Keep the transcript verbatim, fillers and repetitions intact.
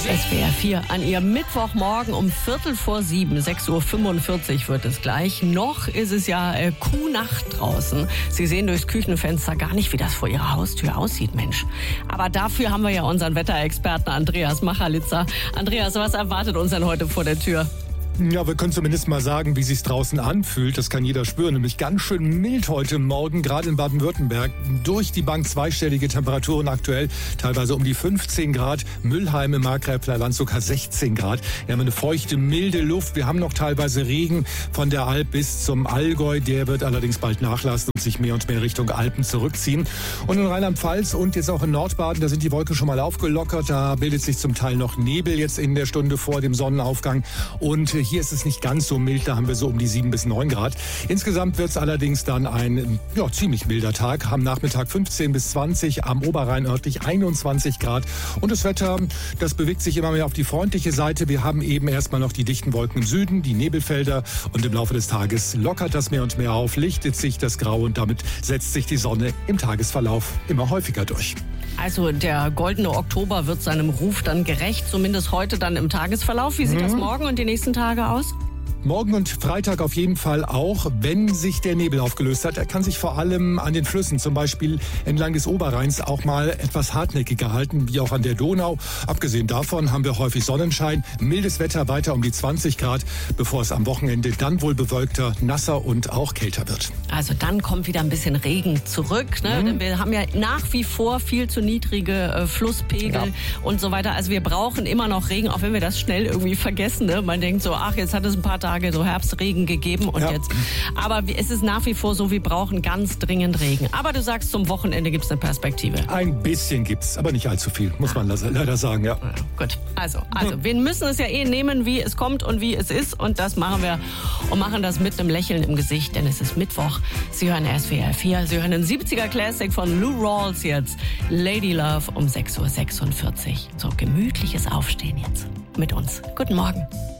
S W R vier an Ihrem Mittwochmorgen um Viertel vor sieben, sechs Uhr fünfundvierzig wird es gleich. Noch ist es ja äh, Kuhnacht draußen. Sie sehen durchs Küchenfenster gar nicht, wie das vor Ihrer Haustür aussieht, Mensch. Aber dafür haben wir ja unseren Wetterexperten Andreas Machalitzer. Andreas, was erwartet uns denn heute vor der Tür? Ja, wir können zumindest mal sagen, wie sich's draußen anfühlt. Das kann jeder spüren. Nämlich ganz schön mild heute Morgen, gerade in Baden-Württemberg. Durch die Bank zweistellige Temperaturen aktuell, teilweise um die fünfzehn Grad. Müllheim im Markgräfler Land sogar sechzehn Grad. Wir haben eine feuchte, milde Luft. Wir haben noch teilweise Regen von der Alp bis zum Allgäu. Der wird allerdings bald nachlassen und sich mehr und mehr Richtung Alpen zurückziehen. Und in Rheinland-Pfalz und jetzt auch in Nordbaden, da sind die Wolken schon mal aufgelockert. Da bildet sich zum Teil noch Nebel jetzt in der Stunde vor dem Sonnenaufgang. Und hier ist es nicht ganz so mild, da haben wir so um die sieben bis neun Grad. Insgesamt wird es allerdings dann ein ja, ziemlich milder Tag. Am Nachmittag fünfzehn bis zwanzig, am Oberrhein örtlich einundzwanzig Grad. Und das Wetter, das bewegt sich immer mehr auf die freundliche Seite. Wir haben eben erstmal noch die dichten Wolken im Süden, die Nebelfelder. Und im Laufe des Tages lockert das mehr und mehr auf, lichtet sich das Grau und damit setzt sich die Sonne im Tagesverlauf immer häufiger durch. Also der goldene Oktober wird seinem Ruf dann gerecht, zumindest heute dann im Tagesverlauf. Wie sieht mhm. das morgen und die nächsten Tage aus? Morgen und Freitag auf jeden Fall auch, wenn sich der Nebel aufgelöst hat. Er kann sich vor allem an den Flüssen, zum Beispiel entlang des Oberrheins, auch mal etwas hartnäckiger halten, wie auch an der Donau. Abgesehen davon haben wir häufig Sonnenschein, mildes Wetter weiter um die zwanzig Grad, bevor es am Wochenende dann wohl bewölkter, nasser und auch kälter wird. Also dann kommt wieder ein bisschen Regen zurück, ne? Mhm. Denn wir haben ja nach wie vor viel zu niedrige äh, Flusspegel ja. und so weiter. Also wir brauchen immer noch Regen, auch wenn wir das schnell irgendwie vergessen. Ne? Man denkt so, ach, jetzt hat es ein paar Tage so Herbstregen gegeben und ja. jetzt. Aber es ist nach wie vor so, wir brauchen ganz dringend Regen. Aber du sagst, zum Wochenende gibt es eine Perspektive. Ein bisschen gibt's, aber nicht allzu viel, muss man leider sagen, ja. ja gut, also, also wir müssen es ja eh nehmen, wie es kommt und wie es ist. Und das machen wir und machen das mit einem Lächeln im Gesicht, denn es ist Mittwoch. Sie hören S W R vier, Sie hören den siebziger Classic von Lou Rawls jetzt. Lady Love um sechs Uhr sechsundvierzig. So gemütliches Aufstehen jetzt mit uns. Guten Morgen.